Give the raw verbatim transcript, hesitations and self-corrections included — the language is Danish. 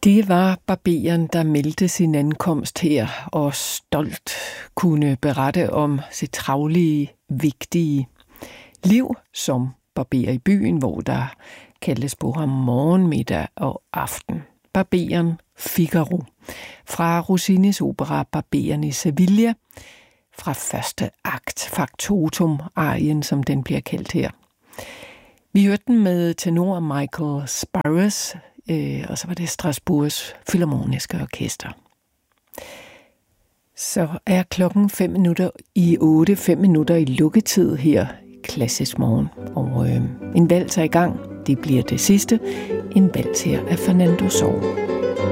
Det var barberen, der meldte sin ankomst her og stolt kunne berette om sit travlige, vigtige liv som barber i byen, hvor der kaldes på ham morgen, middag og aften. Barberen Figaro fra Rossinis opera Barberen i Sevilla fra første akt, Factotum-arien, som den bliver kaldt her. Vi hørte den med tenor Michael Spyros, øh, og så var det Strasbourgs Philharmoniske Orkester. Så er klokken fem minutter i otte, fem minutter i lukketid her i Klassisk Morgen. Og øh, en vals er i gang. Det bliver det sidste. En vals her af Fernando Sor.